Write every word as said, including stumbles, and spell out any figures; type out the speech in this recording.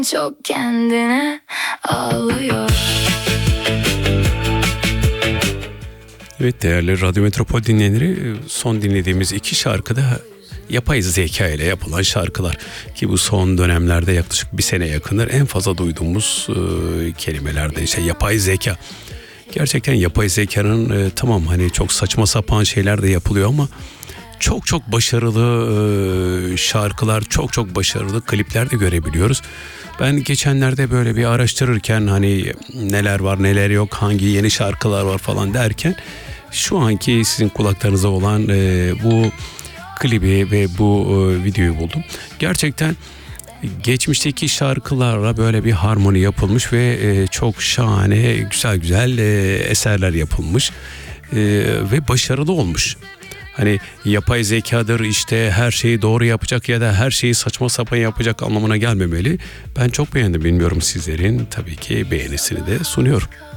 Çok kendine ağlıyor. Evet değerli Radyo Metropol dinleyenleri, son dinlediğimiz iki şarkıda yapay zeka ile yapılan şarkılar ki bu son dönemlerde yaklaşık bir sene yakındır en fazla duyduğumuz e, kelimelerden işte yapay zeka. Gerçekten yapay zekanın e, tamam hani çok saçma sapan şeyler de yapılıyor ama çok çok başarılı e, şarkılar, çok çok başarılı klipler de görebiliyoruz. Ben geçenlerde böyle bir araştırırken hani neler var neler yok, hangi yeni şarkılar var falan derken şu anki sizin kulaklarınıza olan e, bu klibi ve bu e, videoyu buldum. Gerçekten geçmişteki şarkılarla böyle bir harmoni yapılmış ve e, çok şahane güzel güzel e, eserler yapılmış e, ve başarılı olmuş. Hani yapay zekadır işte her şeyi doğru yapacak ya da her şeyi saçma sapan yapacak anlamına gelmemeli. Ben çok beğendim, bilmiyorum sizlerin tabii ki beğenisini de sunuyorum.